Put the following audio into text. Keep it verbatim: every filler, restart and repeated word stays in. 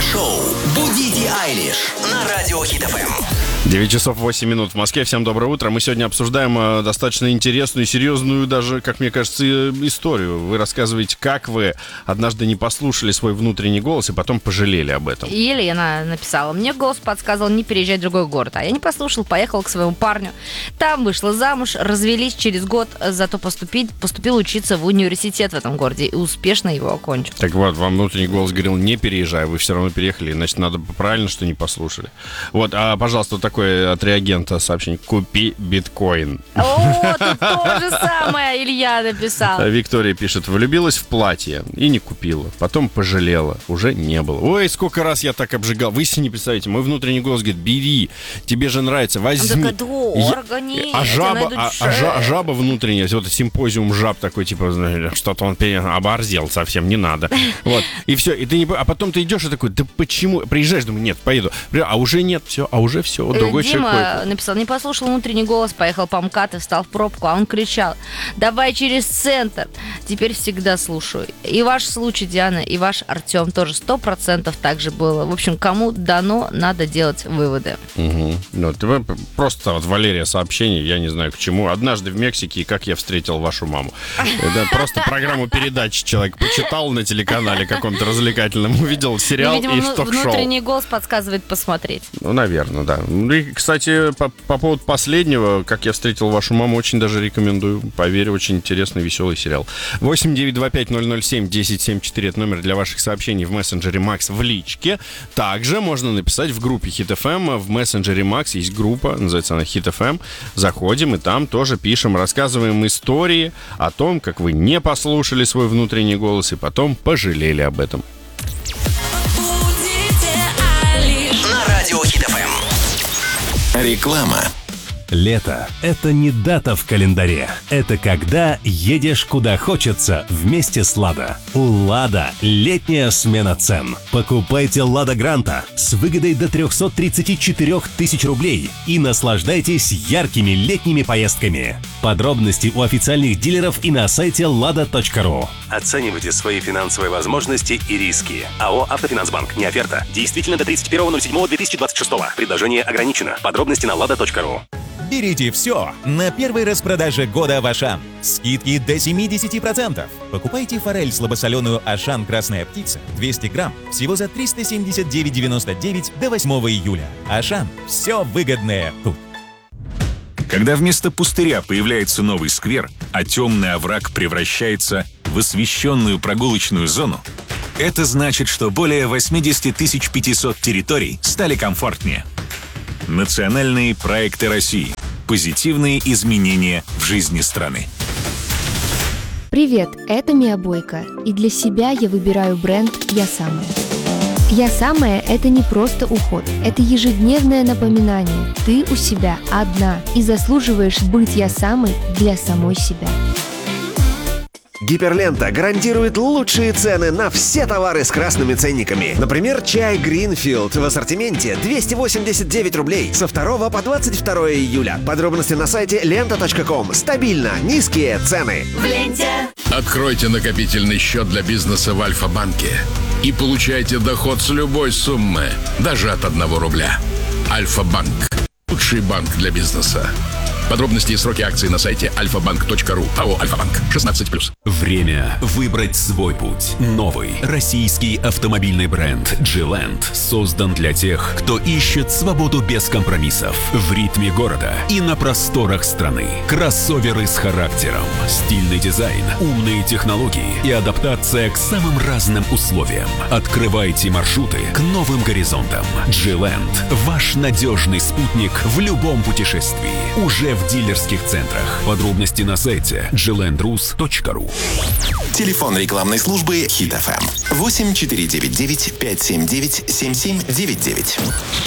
Шоу «Будите Айлиш» на радио Хит эф эм. девять часов восемь минут в Москве. Всем доброе утро. Мы сегодня обсуждаем э, достаточно интересную, серьезную даже, как мне кажется, э, историю. Вы рассказываете, как вы однажды не послушали свой внутренний голос и потом пожалели об этом. Елена написала: мне голос подсказывал не переезжать в другой город. А я не послушал, поехал к своему парню. Там вышла замуж, развелись через год, зато поступить, поступил учиться в университет в этом городе и успешно его окончил. Так вот, вам внутренний голос говорил: не переезжай, вы все равно переехали, значит, надо правильно, что не послушали. Вот, а, пожалуйста, вот такое от реагента сообщение: купи биткоин. О, тут то же самое Илья написал. Виктория пишет: влюбилась в платье и не купила, потом пожалела, уже не было. Ой, сколько раз я так обжигал. Вы себе не представляете, мой внутренний голос говорит: бери, тебе же нравится, возьми. Он такой: дорого, нет, а жаба, я а, а, жа, а жаба внутренняя, вот симпозиум жаб такой, типа, что-то он оборзел совсем, не надо. Вот, и все, и ты не... А потом ты идешь и такой: да почему? Приезжаешь, думаю, нет, поеду. А уже нет, все, а уже все, вот другой Дима человек. написал: не послушал внутренний голос, поехал по МКАД и встал в пробку, а он кричал: давай через центр. Теперь всегда слушаю. И ваш случай, Диана, и ваш Артем тоже сто процентов так же было. В общем, кому дано, надо делать выводы. Угу. Ну, ты, просто вот Валерия сообщение, я не знаю к чему. Однажды в Мексике, как я встретил вашу маму. Это просто программу передач человек почитал на телеканале каком-то развлекательном, увидел сериал ну, видимо, и ток-шоу. Внутренний голос подсказывает посмотреть. Ну, наверное, да. И, кстати, по, по поводу последнего, как я встретил вашу маму, очень даже рекомендую. Поверь, очень интересный, веселый сериал. восемь девятьсот двадцать пять ноль ноль семь десять семьдесят четыре это номер для ваших сообщений в мессенджере Макс в личке. Также можно написать в группе Хит эф эм. В мессенджере Макс есть группа, называется она Хит эф эм. Заходим и там тоже пишем, рассказываем истории о том, как вы не послушали свой внутренний голос и потом пожалели об этом. На радио Хит эф эм. Реклама. Лето – это не дата в календаре. Это когда едешь куда хочется вместе с «Лада». У «Лада» летняя смена цен. Покупайте «Лада Гранта» с выгодой до триста тридцать четыре тысячи рублей и наслаждайтесь яркими летними поездками. Подробности у официальных дилеров и на сайте лада точка ру. Оценивайте свои финансовые возможности и риски. АО «Автофинансбанк». Не оферта. Действительно до тридцать первого ноль седьмого две тысячи двадцать шестого. Предложение ограничено. Подробности на лада точка ру. Берите все на первой распродаже года в Ашан. Скидки до семьдесят процентов. Покупайте форель слабосоленую Ашан «Красная птица» двести грамм всего за триста семьдесят девять девяносто девять до восьмого июля. Ашан. Все выгодное тут. Когда вместо пустыря появляется новый сквер, а темный овраг превращается в освещенную прогулочную зону, это значит, что более восемьдесят тысяч пятьсот территорий стали комфортнее. Национальные проекты России. Позитивные изменения в жизни страны. Привет, это Мия Бойко, и для себя я выбираю бренд «Я самая». «Я самая» — это не просто уход, это ежедневное напоминание. Ты у себя одна и заслуживаешь быть «Я самой» для самой себя. Гиперлента гарантирует лучшие цены на все товары с красными ценниками. Например, чай Greenfield в ассортименте двести восемьдесят девять рублей со второго по двадцать второе июля. Подробности на сайте лента точка ком. Стабильно низкие цены. В ленте. Откройте накопительный счет для бизнеса в Альфа-банке и получайте доход с любой суммы, даже от одного рубля. Альфа-банк. Лучший банк для бизнеса. Подробности и сроки акций на сайте альфа банк точка ру. АО «Альфа-банк». шестнадцать плюс. Время выбрать свой путь. Новый российский автомобильный бренд «Джилэнд» создан для тех, кто ищет свободу без компромиссов в ритме города и на просторах страны. Кроссоверы с характером, стильный дизайн, умные технологии и адаптация к самым разным условиям. Открывайте маршруты к новым горизонтам. «Джилэнд» – ваш надежный спутник в любом путешествии. Уже в дилерских центрах. Подробности на сайте джилэнд рус точка ру. Телефон рекламной службы Хит эф эм. восемь четыре девять девять пять семь девять семь семь девять девять.